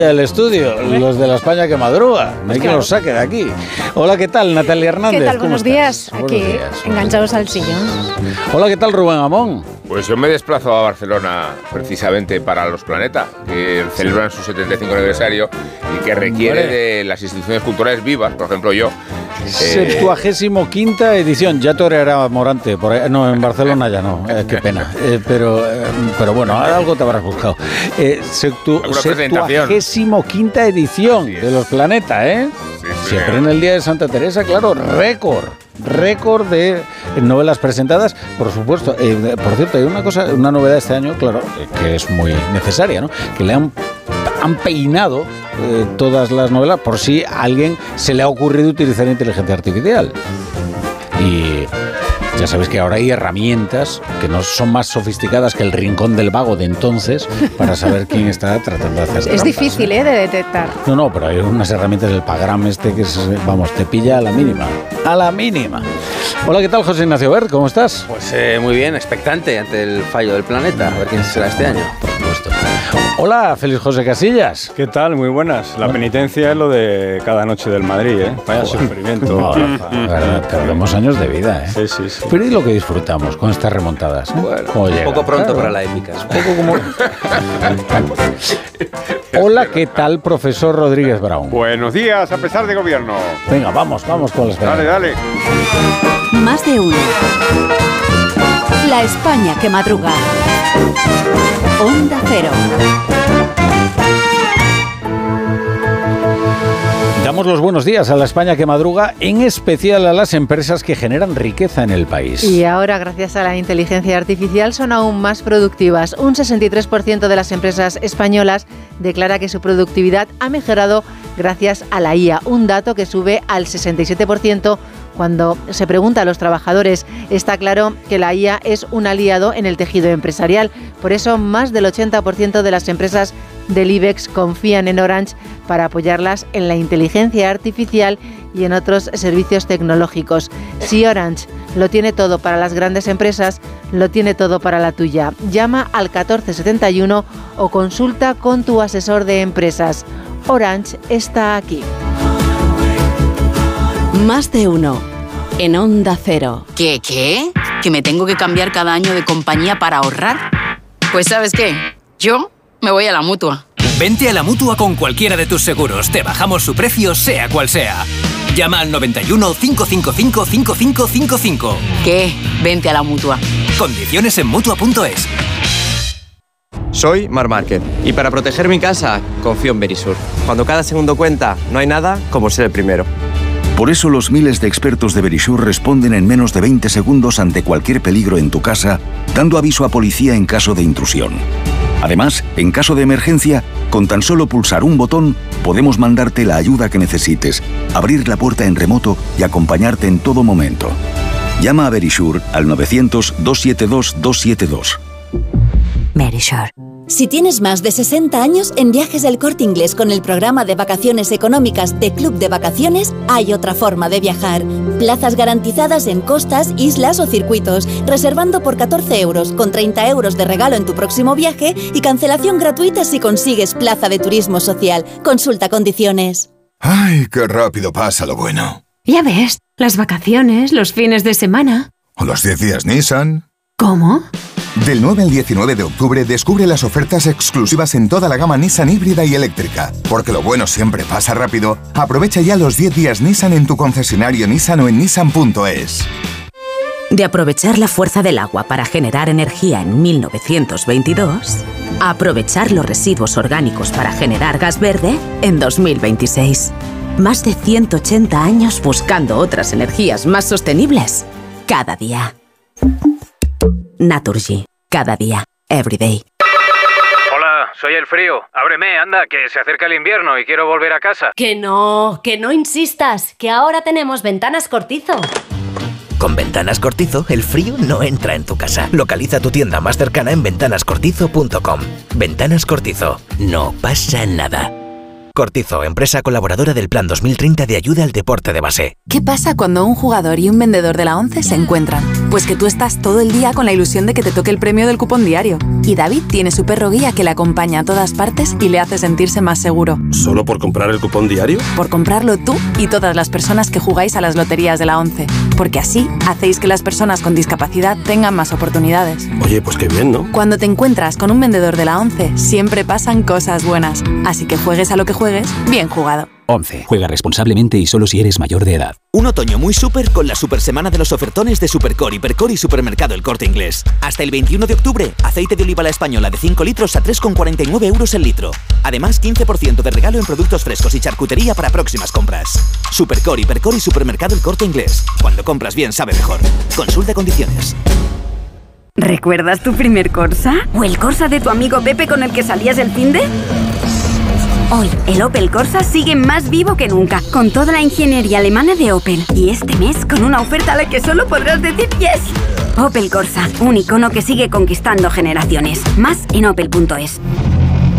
el estudio, los de la España que madruga, no hay que los saque de aquí. Hola, ¿qué tal, Natalia Hernández? ¿Qué tal? Buenos días, aquí Buenos días. enganchados al sillón. Hola, ¿qué tal, Rubén Amón? Pues yo me desplazo a Barcelona precisamente para Los Planeta, que celebran su 75 aniversario y que requiere de las instituciones culturales vivas, por ejemplo yo. 75ª edición, ya toreará Morante, por ahí, no, en Barcelona ya no, qué pena, pero bueno, algo te habrás buscado. 75ª edición de Los Planeta, ¿eh? Sí, siempre en el Día de Santa Teresa, claro, récord de novelas presentadas, por supuesto. Por cierto, hay una novedad este año, claro, que es muy necesaria, ¿no? Que le han peinado todas las novelas por si a alguien se le ha ocurrido utilizar inteligencia artificial. Y ya sabéis que ahora hay herramientas que no son más sofisticadas que el rincón del vago de entonces para saber quién está tratando de hacer trampas. Es difícil, de detectar. No, pero hay unas herramientas del Pagram que te pilla a la mínima. A la mínima. Hola, ¿qué tal, José Ignacio Bert? ¿Cómo estás? Pues muy bien, expectante ante el fallo del planeta. A ver quién será este año. Por supuesto. Hola, Félix José Casillas. ¿Qué tal? Muy buenas. La penitencia es lo de cada noche del Madrid, ¿eh? Vaya sufrimiento. No, verdad, perdemos años de vida, ¿eh? Sí. Pero ¿y lo que disfrutamos con estas remontadas? Bueno, un poco pronto para la épica. Un poco como... Hola, ¿qué tal, profesor Rodríguez Brown? Buenos días, a pesar de gobierno. Venga, vamos con las preguntas. Dale. Más de uno. La España que madruga. Onda Cero. Damos los buenos días a la España que madruga, en especial a las empresas que generan riqueza en el país. Y ahora, gracias a la inteligencia artificial, son aún más productivas. Un 63% de las empresas españolas declara que su productividad ha mejorado gracias a la IA, un dato que sube al 67% cuando se pregunta a los trabajadores. Está claro que la IA es un aliado en el tejido empresarial. Por eso, más del 80% de las empresas del IBEX confían en Orange para apoyarlas en la inteligencia artificial y en otros servicios tecnológicos. Si Orange lo tiene todo para las grandes empresas, lo tiene todo para la tuya. Llama al 1471 o consulta con tu asesor de empresas. Orange está aquí. Más de uno. En Onda Cero. ¿Qué? ¿Que me tengo que cambiar cada año de compañía para ahorrar? Pues ¿sabes qué? Yo me voy a la Mutua. Vente a la Mutua con cualquiera de tus seguros. Te bajamos su precio, sea cual sea. Llama al 91 555 5555. ¿Qué? Vente a la Mutua. Condiciones en Mutua.es. Soy Marc Márquez y para proteger mi casa confío en Verisur. Cuando cada segundo cuenta, no hay nada como ser el primero. Por eso los miles de expertos de Verisur responden en menos de 20 segundos ante cualquier peligro en tu casa, dando aviso a policía en caso de intrusión. Además, en caso de emergencia, con tan solo pulsar un botón, podemos mandarte la ayuda que necesites, abrir la puerta en remoto y acompañarte en todo momento. Llama a Verisur al 900-272-272. Verisur. Si tienes más de 60 años, en Viajes del Corte Inglés con el programa de vacaciones económicas de Club de Vacaciones, hay otra forma de viajar. Plazas garantizadas en costas, islas o circuitos, reservando por 14 euros, con 30 euros de regalo en tu próximo viaje y cancelación gratuita si consigues plaza de turismo social. Consulta condiciones. ¡Ay, qué rápido pasa lo bueno! Ya ves, las vacaciones, los fines de semana. ¿O los 10 días Nissan? ¿Cómo? Del 9 al 19 de octubre descubre las ofertas exclusivas en toda la gama Nissan híbrida y eléctrica. Porque lo bueno siempre pasa rápido, aprovecha ya los 10 días Nissan en tu concesionario Nissan o en Nissan.es. De aprovechar la fuerza del agua para generar energía en 1922, a aprovechar los residuos orgánicos para generar gas verde en 2026. Más de 180 años buscando otras energías más sostenibles cada día. Naturgy. Cada día. Every day. Hola, soy el frío. Ábreme, anda, que se acerca el invierno y quiero volver a casa. Que no insistas, que ahora tenemos Ventanas Cortizo. Con Ventanas Cortizo, el frío no entra en tu casa. Localiza tu tienda más cercana en ventanascortizo.com. Ventanas Cortizo. No pasa nada. Cortizo, empresa colaboradora del Plan 2030 de ayuda al deporte de base. ¿Qué pasa cuando un jugador y un vendedor de la ONCE se encuentran? Pues que tú estás todo el día con la ilusión de que te toque el premio del cupón diario. Y David tiene su perro guía que le acompaña a todas partes y le hace sentirse más seguro. ¿Solo por comprar el cupón diario? Por comprarlo tú y todas las personas que jugáis a las loterías de la ONCE. Porque así hacéis que las personas con discapacidad tengan más oportunidades. Oye, pues qué bien, ¿no? Cuando te encuentras con un vendedor de la ONCE, siempre pasan cosas buenas. Así que juegues a lo que juegues, bien jugado. 11. Juega responsablemente y solo si eres mayor de edad. Un otoño muy súper con la super semana de los ofertones de Supercor, Hipercor y Supermercado El Corte Inglés. Hasta el 21 de octubre, aceite de oliva la española de 5 litros a 3,49 euros el litro. Además, 15% de regalo en productos frescos y charcutería para próximas compras. Supercor, Hipercor y Supermercado El Corte Inglés. Cuando compras bien, sabe mejor. Consulta condiciones. ¿Recuerdas tu primer Corsa? ¿O el Corsa de tu amigo Pepe con el que salías el finde? Hoy, el Opel Corsa sigue más vivo que nunca, con toda la ingeniería alemana de Opel. Y este mes, con una oferta a la que solo podrás decir yes. Opel Corsa, un icono que sigue conquistando generaciones. Más en opel.es.